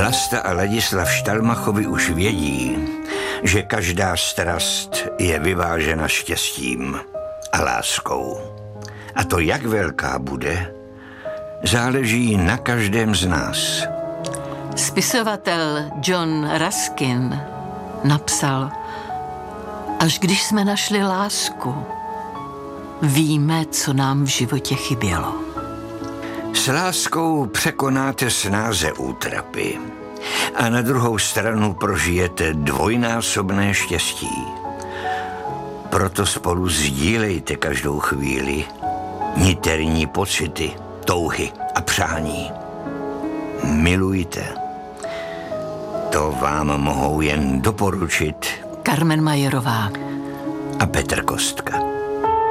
Vlasta a Ladislav Štalmachovi už vědí, že každá strast je vyvážena štěstím a láskou. A to, jak velká bude, záleží na každém z nás. Spisovatel John Ruskin napsal: až když jsme našli lásku, víme, co nám v životě chybělo. S láskou překonáte snáze útrapy a na druhou stranu prožijete dvojnásobné štěstí. Proto spolu sdílejte každou chvíli niterní pocity, touhy a přání. Milujte. To vám mohou jen doporučit Carmen Majerová a Petr Kostka.